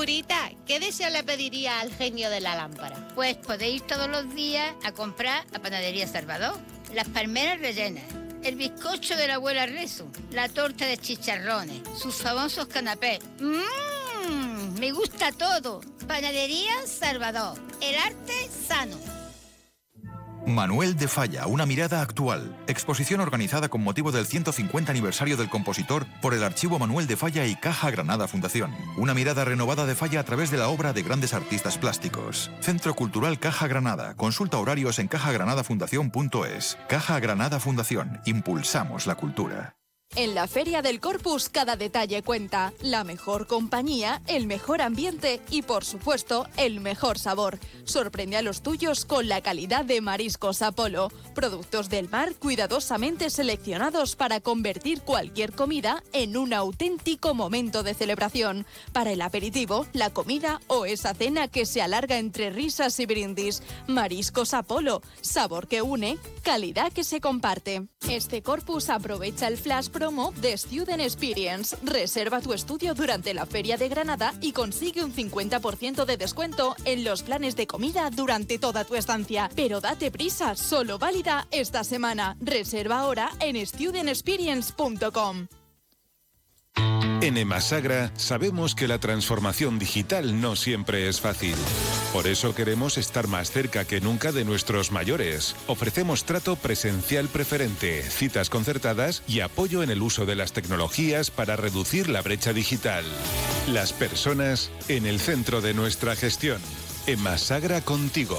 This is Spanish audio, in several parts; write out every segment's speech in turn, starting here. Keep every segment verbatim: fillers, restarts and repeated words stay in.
Purita, ¿qué deseo le pediría al genio de la lámpara? Pues podéis ir todos los días a comprar a Panadería Salvador. Las palmeras rellenas, el bizcocho de la abuela Rezo, la torta de chicharrones, sus famosos canapés. ¡Mmm! Me gusta todo. Panadería Salvador, el arte sano. Manuel de Falla, una mirada actual. Exposición organizada con motivo del ciento cincuenta aniversario del compositor por el Archivo Manuel de Falla y Caja Granada Fundación. Una mirada renovada de Falla a través de la obra de grandes artistas plásticos. Centro Cultural Caja Granada. Consulta horarios en caja granada fundación punto es. Caja Granada Fundación. Impulsamos la cultura. En la Feria del Corpus cada detalle cuenta. La mejor compañía, el mejor ambiente y, por supuesto, el mejor sabor. Sorprende a los tuyos con la calidad de Mariscos Apolo. Productos del mar cuidadosamente seleccionados para convertir cualquier comida en un auténtico momento de celebración. Para el aperitivo, la comida o esa cena que se alarga entre risas y brindis. Mariscos Apolo. Sabor que une, calidad que se comparte. Este Corpus aprovecha el flash promo de Student Experience. Reserva tu estudio durante la Feria de Granada y consigue un cincuenta por ciento de descuento en los planes de comida durante toda tu estancia. Pero date prisa, solo válida esta semana. Reserva ahora en student experience punto com. En Emasagra sabemos que la transformación digital no siempre es fácil. Por eso queremos estar más cerca que nunca de nuestros mayores. Ofrecemos trato presencial preferente, citas concertadas y apoyo en el uso de las tecnologías para reducir la brecha digital. Las personas en el centro de nuestra gestión. Emasagra contigo.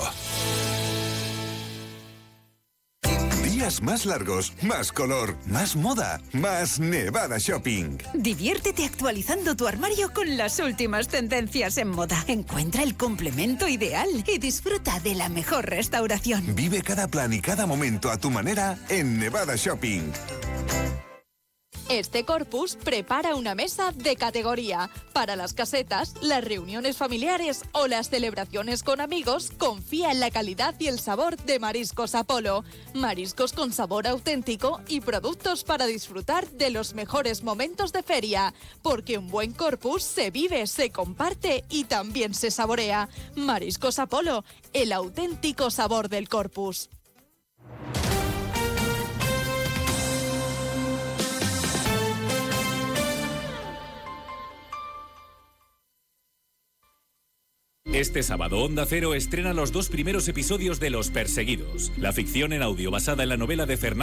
Días más largos, más color, más moda, más Nevada Shopping. Diviértete actualizando tu armario con las últimas tendencias en moda. Encuentra el complemento ideal y disfruta de la mejor restauración. Vive cada plan y cada momento a tu manera en Nevada Shopping. Este Corpus prepara una mesa de categoría. Para las casetas, las reuniones familiares o las celebraciones con amigos, confía en la calidad y el sabor de Mariscos Apolo. Mariscos con sabor auténtico y productos para disfrutar de los mejores momentos de feria. Porque un buen Corpus se vive, se comparte y también se saborea. Mariscos Apolo, el auténtico sabor del Corpus. Este sábado Onda Cero estrena los dos primeros episodios de Los Perseguidos, la ficción en audio basada en la novela de Fernando